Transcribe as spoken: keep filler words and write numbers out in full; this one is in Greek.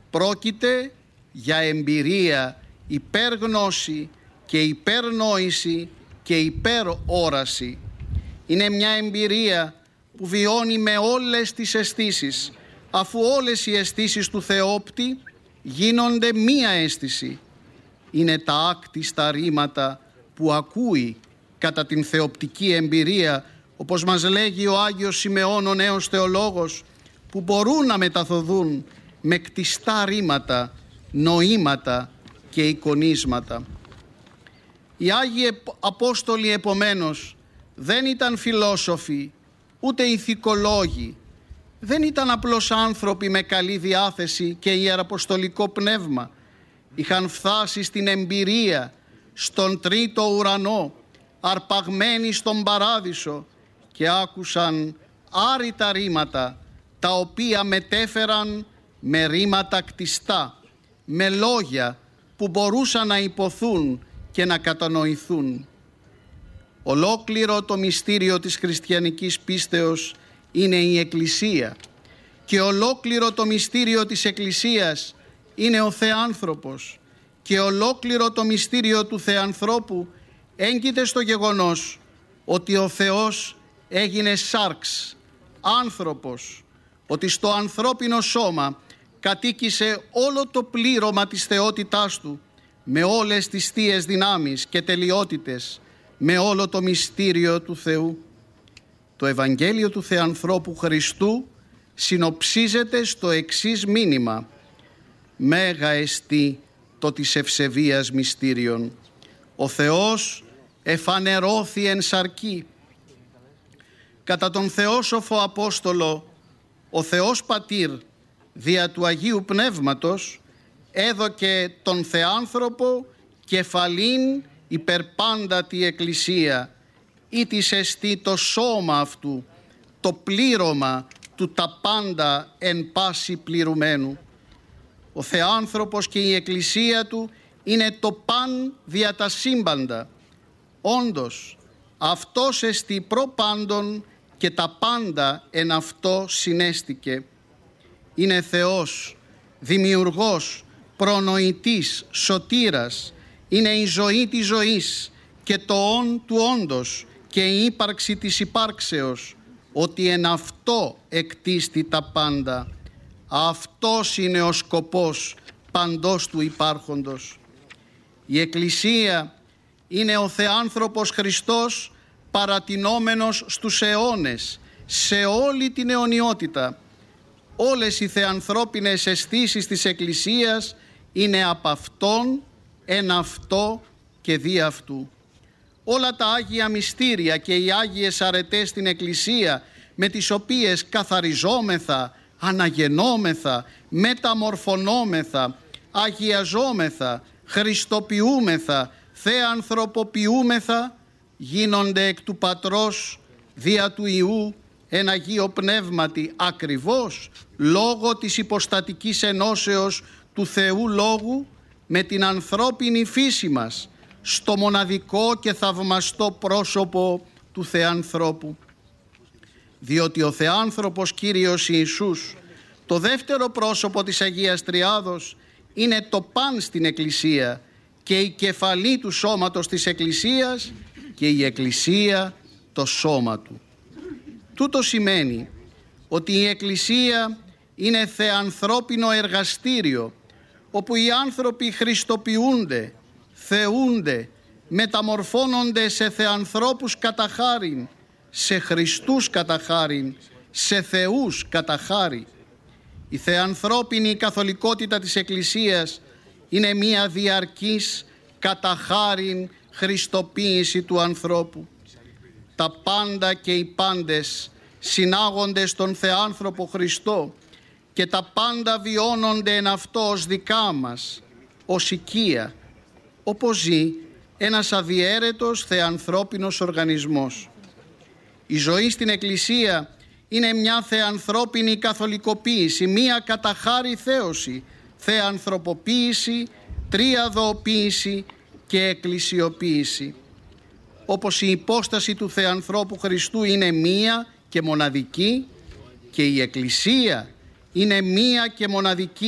Πρόκειται για εμπειρία υπεργνώση και υπερνόηση και υπερόραση. Είναι μια εμπειρία που βιώνει με όλες τις αισθήσεις, αφού όλες οι αισθήσεις του θεόπτη γίνονται μία αίσθηση. Είναι τα άκτιστα ρήματα που ακούει κατά την θεοπτική εμπειρία, όπως μας λέγει ο Άγιος Σιμεών ο νέος θεολόγος, που μπορούν να μεταθοδούν με κτιστά ρήματα, νοήματα και εικονίσματα. Οι Άγιοι Απόστολοι επομένως δεν ήταν φιλόσοφοι, ούτε ηθικολόγοι, δεν ήταν απλώς άνθρωποι με καλή διάθεση και ιεραποστολικό πνεύμα. Είχαν φτάσει στην εμπειρία, στον τρίτο ουρανό, αρπαγμένοι στον παράδεισο και άκουσαν άρρητα ρήματα, τα οποία μετέφεραν με ρήματα κτιστά, με λόγια που μπορούσαν να υποθούν και να κατανοηθούν. Ολόκληρο το μυστήριο της χριστιανικής πίστεως είναι η Εκκλησία και ολόκληρο το μυστήριο της Εκκλησίας είναι ο Θεάνθρωπος και ολόκληρο το μυστήριο του Θεανθρώπου έγκυται στο γεγονός ότι ο Θεός έγινε σάρξ, άνθρωπος, ότι στο ανθρώπινο σώμα κατοίκησε όλο το πλήρωμα της θεότητάς του με όλες τις θείες δυνάμεις και τελειότητες, με όλο το μυστήριο του Θεού. Το Ευαγγέλιο του Θεανθρώπου Χριστού συνοψίζεται στο εξής μήνυμα: «Μέγα εστί το της ευσεβίας μυστήριον. Ο Θεός εφανερώθη εν σαρκή». Κατά τον Θεόσοφο Απόστολο, ο Θεός Πατήρ δια του Αγίου Πνεύματος έδωκε τον Θεάνθρωπο κεφαλήν υπερπάντατη Εκκλησία, ή της εστί το σώμα αυτού, το πλήρωμα του τα πάντα εν πάση πληρουμένου. Ο Θεάνθρωπος και η Εκκλησία του είναι το παν δια τα σύμπαντα. Όντως, αυτός εστί προπάντων και τα πάντα εν αυτό συνέστηκε. Είναι Θεός, δημιουργός, προνοητής, σωτήρας. Είναι η ζωή της ζωής και το όν του όντος και η ύπαρξη της υπάρξεως, ότι εν αυτό εκτίστη τα πάντα. Αυτός είναι ο σκοπός παντός του υπάρχοντος. Η Εκκλησία είναι ο Θεάνθρωπος Χριστός παρατηνόμενος στους αιώνες, σε όλη την αιωνιότητα. Όλες οι θεανθρώπινες αισθήσεις της Εκκλησίας είναι από Αυτόν, εν αυτό και δι' αυτού. Όλα τα Άγια Μυστήρια και οι Άγιες Αρετές στην Εκκλησία, με τις οποίες καθαριζόμεθα, αναγεννόμεθα, μεταμορφωνόμεθα, αγιαζόμεθα, χριστοποιούμεθα, θεανθρωποποιούμεθα, γίνονται εκ του Πατρός δια του Υιού εν Αγίο Πνεύματι, ακριβώς λόγω της υποστατικής ενώσεως του Θεού Λόγου με την ανθρώπινη φύση μας, στο μοναδικό και θαυμαστό πρόσωπο του Θεανθρώπου. Διότι ο Θεάνθρωπος Κύριος Ιησούς, το δεύτερο πρόσωπο της Αγίας Τριάδος, είναι το παν στην Εκκλησία και η κεφαλή του σώματος της Εκκλησίας και η Εκκλησία το σώμα του. Τούτο σημαίνει ότι η Εκκλησία είναι θεανθρώπινο εργαστήριο, όπου οι άνθρωποι χριστοποιούνται, θεούνται, μεταμορφώνονται σε θεανθρώπους κατά χάριν, σε Χριστούς κατά χάριν, σε Θεούς κατά χάρη. Η θεανθρώπινη καθολικότητα της Εκκλησίας είναι μία διαρκής κατά χάριν χριστοποίηση του ανθρώπου. Τα πάντα και οι πάντες συνάγονται στον Θεάνθρωπο Χριστό και τα πάντα βιώνονται εν αυτό ως δικά μας, ως οικία, όπως ζει ένας αδιέρετος θεανθρώπινος οργανισμός. Η ζωή στην Εκκλησία είναι μια θεανθρώπινη καθολικοποίηση, μια καταχάρη θέωση, θεανθρωποποίηση, τριαδοποίηση και εκκλησιοποίηση. Όπως η υπόσταση του Θεανθρώπου Χριστού είναι μία και μοναδική και η Εκκλησία είναι μία και μοναδική